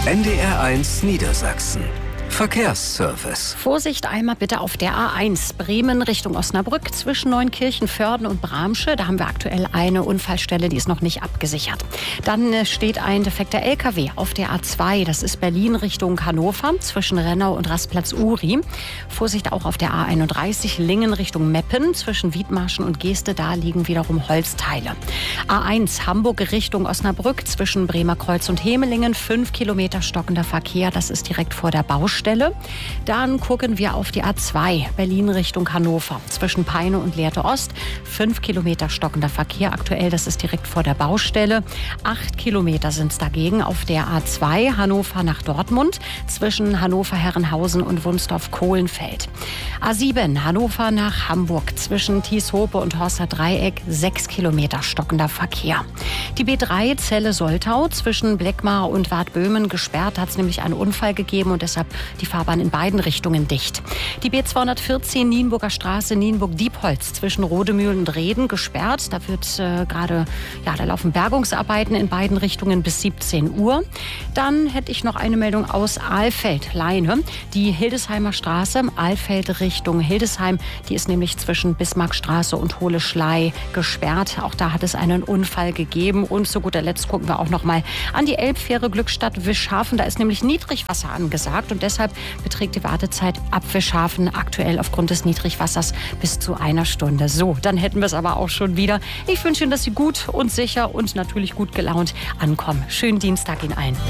NDR1 Niedersachsen. Verkehrsservice. Vorsicht einmal bitte auf der A1 Bremen Richtung Osnabrück zwischen Neunkirchen, Vörden und Bramsche. Da haben wir aktuell eine Unfallstelle, die ist noch nicht abgesichert. Dann steht ein defekter LKW auf der A2. Das ist Berlin Richtung Hannover zwischen Rennau und Rastplatz Uri. Vorsicht auch auf der A31 Lingen Richtung Meppen zwischen Wiedmarschen und Geeste. Da liegen wiederum Holzteile. A1 Hamburg Richtung Osnabrück zwischen Bremer Kreuz und Hemelingen. 5 Kilometer stockender Verkehr. Das ist direkt vor der Baustelle. Dann gucken wir auf die A2 Berlin Richtung Hannover zwischen Peine und Lehrte Ost. 5 Kilometer stockender Verkehr aktuell, das ist direkt vor der Baustelle. 8 Kilometer sind es dagegen auf der A2 Hannover nach Dortmund zwischen Hannover-Herrenhausen und Wunsdorf-Kohlenfeld. A7 Hannover nach Hamburg zwischen Thieshope und Horster Dreieck. 6 Kilometer stockender Verkehr. Die B3 Celle-Soltau zwischen Bleckmar und Wadböhmen gesperrt, hat es nämlich einen Unfall gegeben und deshalb die Fahrbahn in beiden Richtungen dicht. Die B214 Nienburger Straße Nienburg-Diepholz zwischen Rodemühlen und Reden gesperrt. Da wird da laufen Bergungsarbeiten in beiden Richtungen bis 17 Uhr. Dann hätte ich noch eine Meldung aus Alfeld-Leine. Die Hildesheimer Straße, Alfeld Richtung Hildesheim, die ist nämlich zwischen Bismarckstraße und Hohle Schlei gesperrt. Auch da hat es einen Unfall gegeben. Und zu guter Letzt gucken wir auch noch mal an die Elbfähre Glückstadt Wischhafen. Da ist nämlich Niedrigwasser angesagt und deshalb beträgt die Wartezeit ab Wischhafen aktuell aufgrund des Niedrigwassers bis zu 1 Stunde. So, dann hätten wir es aber auch schon wieder. Ich wünsche Ihnen, dass Sie gut und sicher und natürlich gut gelaunt ankommen. Schönen Dienstag Ihnen allen.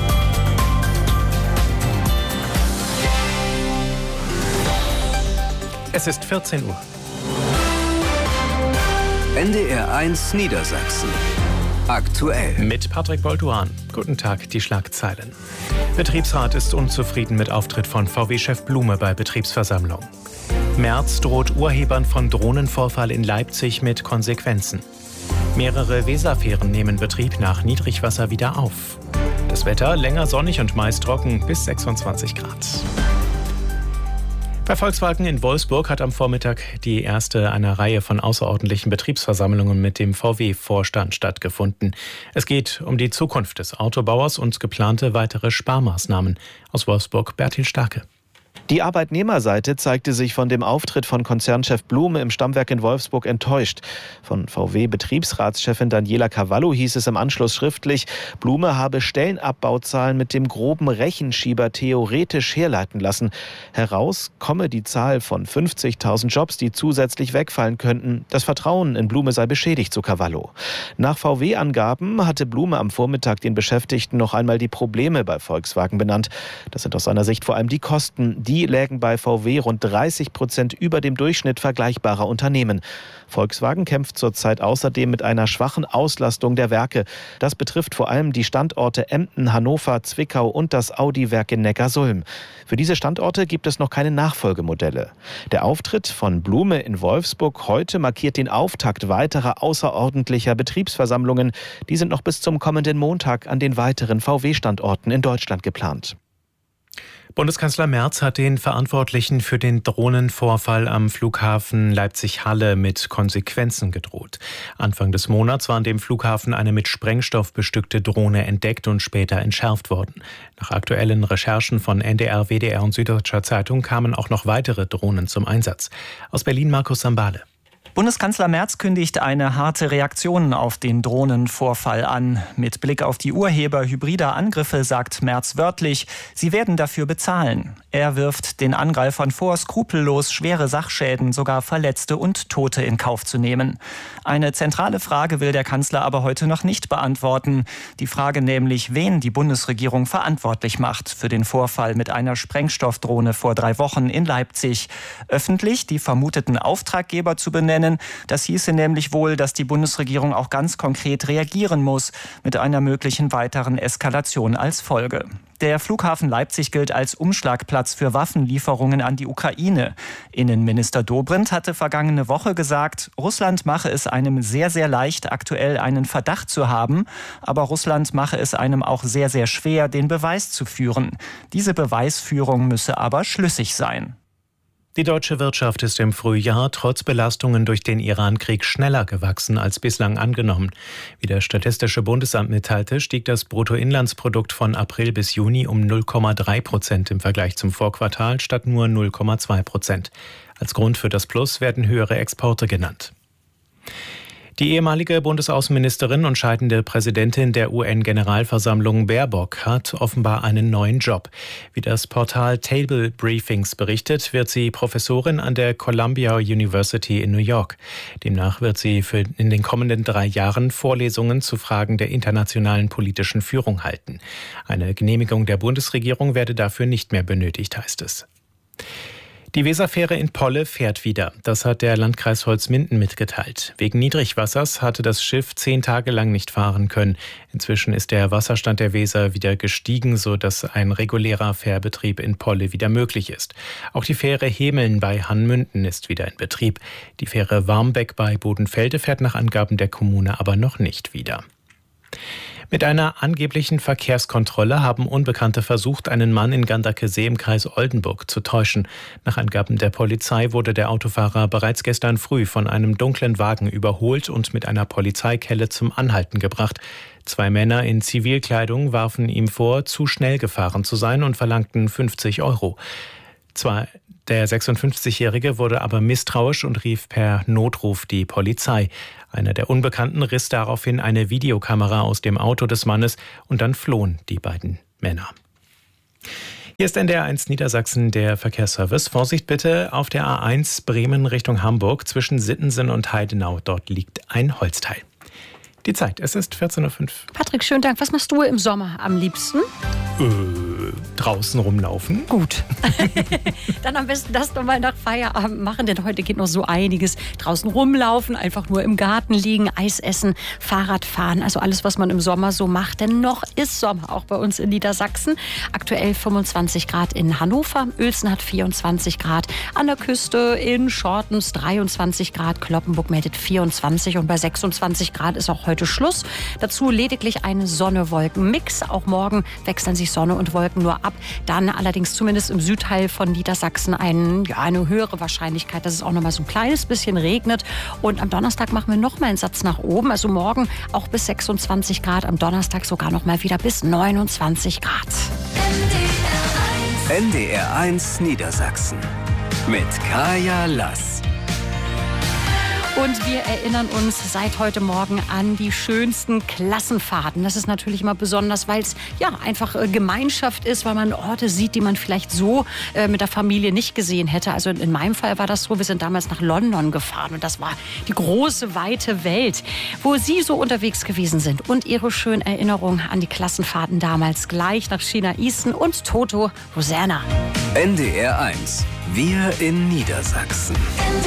Es ist 14 Uhr. NDR1 Niedersachsen. Aktuell. Mit Patrick Bolduan. Guten Tag, die Schlagzeilen. Betriebsrat ist unzufrieden mit Auftritt von VW-Chef Blume bei Betriebsversammlung. Merz droht Urhebern von Drohnenvorfall in Leipzig mit Konsequenzen. Mehrere Weserfähren nehmen Betrieb nach Niedrigwasser wieder auf. Das Wetter länger sonnig und meist trocken bis 26 Grad. Bei Volkswagen in Wolfsburg hat am Vormittag die erste einer Reihe von außerordentlichen Betriebsversammlungen mit dem VW-Vorstand stattgefunden. Es geht um die Zukunft des Autobauers und geplante weitere Sparmaßnahmen. Aus Wolfsburg Bertil Starke. Die Arbeitnehmerseite zeigte sich von dem Auftritt von Konzernchef Blume im Stammwerk in Wolfsburg enttäuscht. Von VW-Betriebsratschefin Daniela Cavallo hieß es im Anschluss schriftlich, Blume habe Stellenabbauzahlen mit dem groben Rechenschieber theoretisch herleiten lassen. Heraus komme die Zahl von 50.000 Jobs, die zusätzlich wegfallen könnten. Das Vertrauen in Blume sei beschädigt, so Cavallo. Nach VW-Angaben hatte Blume am Vormittag den Beschäftigten noch einmal die Probleme bei Volkswagen benannt. Das sind aus seiner Sicht vor allem die Kosten. Die lägen bei VW rund 30% über dem Durchschnitt vergleichbarer Unternehmen. Volkswagen kämpft zurzeit außerdem mit einer schwachen Auslastung der Werke. Das betrifft vor allem die Standorte Emden, Hannover, Zwickau und das Audi-Werk in Neckarsulm. Für diese Standorte gibt es noch keine Nachfolgemodelle. Der Auftritt von Blume in Wolfsburg heute markiert den Auftakt weiterer außerordentlicher Betriebsversammlungen. Die sind noch bis zum kommenden Montag an den weiteren VW-Standorten in Deutschland geplant. Bundeskanzler Merz hat den Verantwortlichen für den Drohnenvorfall am Flughafen Leipzig-Halle mit Konsequenzen gedroht. Anfang des Monats war an dem Flughafen eine mit Sprengstoff bestückte Drohne entdeckt und später entschärft worden. Nach aktuellen Recherchen von NDR, WDR und Süddeutscher Zeitung kamen auch noch weitere Drohnen zum Einsatz. Aus Berlin Markus Sambale. Bundeskanzler Merz kündigt eine harte Reaktion auf den Drohnenvorfall an. Mit Blick auf die Urheber hybrider Angriffe sagt Merz wörtlich, sie werden dafür bezahlen. Er wirft den Angreifern vor, skrupellos schwere Sachschäden, sogar Verletzte und Tote in Kauf zu nehmen. Eine zentrale Frage will der Kanzler aber heute noch nicht beantworten. Die Frage nämlich, wen die Bundesregierung verantwortlich macht für den Vorfall mit einer Sprengstoffdrohne vor 3 Wochen in Leipzig. Öffentlich die vermuteten Auftraggeber zu benennen, das hieße nämlich wohl, dass die Bundesregierung auch ganz konkret reagieren muss, mit einer möglichen weiteren Eskalation als Folge. Der Flughafen Leipzig gilt als Umschlagplatz für Waffenlieferungen an die Ukraine. Innenminister Dobrindt hatte vergangene Woche gesagt, Russland mache es einem sehr, sehr leicht, aktuell einen Verdacht zu haben, aber Russland mache es einem auch sehr, sehr schwer, den Beweis zu führen. Diese Beweisführung müsse aber schlüssig sein. Die deutsche Wirtschaft ist im Frühjahr trotz Belastungen durch den Iran-Krieg schneller gewachsen als bislang angenommen. Wie das Statistische Bundesamt mitteilte, stieg das Bruttoinlandsprodukt von April bis Juni um 0,3% im Vergleich zum Vorquartal statt nur 0,2%. Als Grund für das Plus werden höhere Exporte genannt. Die ehemalige Bundesaußenministerin und scheidende Präsidentin der UN-Generalversammlung Baerbock hat offenbar einen neuen Job. Wie das Portal Table Briefings berichtet, wird sie Professorin an der Columbia University in New York. Demnach wird sie in den kommenden 3 Jahren Vorlesungen zu Fragen der internationalen politischen Führung halten. Eine Genehmigung der Bundesregierung werde dafür nicht mehr benötigt, heißt es. Die Weserfähre in Polle fährt wieder. Das hat der Landkreis Holzminden mitgeteilt. Wegen Niedrigwassers hatte das Schiff 10 Tage lang nicht fahren können. Inzwischen ist der Wasserstand der Weser wieder gestiegen, sodass ein regulärer Fährbetrieb in Polle wieder möglich ist. Auch die Fähre Hemeln bei Hannmünden ist wieder in Betrieb. Die Fähre Warmbeck bei Bodenfelde fährt nach Angaben der Kommune aber noch nicht wieder. Mit einer angeblichen Verkehrskontrolle haben Unbekannte versucht, einen Mann in Ganderkesee im Kreis Oldenburg zu täuschen. Nach Angaben der Polizei wurde der Autofahrer bereits gestern früh von einem dunklen Wagen überholt und mit einer Polizeikelle zum Anhalten gebracht. 2 Männer in Zivilkleidung warfen ihm vor, zu schnell gefahren zu sein und verlangten 50 €. Der 56-Jährige wurde aber misstrauisch und rief per Notruf die Polizei. Einer der Unbekannten riss daraufhin eine Videokamera aus dem Auto des Mannes und dann flohen die beiden Männer. Hier ist NDR 1 Niedersachsen der Verkehrsservice. Vorsicht bitte auf der A1 Bremen Richtung Hamburg zwischen Sittensen und Heidenau. Dort liegt ein Holzteil. Die Zeit, es ist 14:05 Uhr. Patrick, schönen Dank. Was machst du im Sommer am liebsten? Draußen rumlaufen. Gut. Dann am besten das nochmal nach Feierabend machen, denn heute geht noch so einiges. Draußen rumlaufen, einfach nur im Garten liegen, Eis essen, Fahrrad fahren, also alles, was man im Sommer so macht. Denn noch ist Sommer, auch bei uns in Niedersachsen. Aktuell 25 Grad in Hannover, Uelzen hat 24 Grad, an der Küste in Schortens 23 Grad, Cloppenburg meldet 24 und bei 26 Grad ist auch heute Schluss. Dazu lediglich ein Sonne-Wolken-Mix. Auch morgen wechseln sich Sonne und Wolken nur ab. Dann allerdings zumindest im Südteil von Niedersachsen eine höhere Wahrscheinlichkeit, dass es auch noch mal so ein kleines bisschen regnet. Und am Donnerstag machen wir noch mal einen Satz nach oben. Also morgen auch bis 26 Grad, am Donnerstag sogar noch mal wieder bis 29 Grad. NDR 1 Niedersachsen mit Kaya Lass. Und wir erinnern uns seit heute Morgen an die schönsten Klassenfahrten. Das ist natürlich immer besonders, weil es einfach Gemeinschaft ist, weil man Orte sieht, die man vielleicht so mit der Familie nicht gesehen hätte. Also in meinem Fall war das so, wir sind damals nach London gefahren und das war die große, weite Welt, wo Sie so unterwegs gewesen sind. Und Ihre schönen Erinnerungen an die Klassenfahrten damals gleich nach China Easton und Toto Hosanna. NDR 1, wir in Niedersachsen.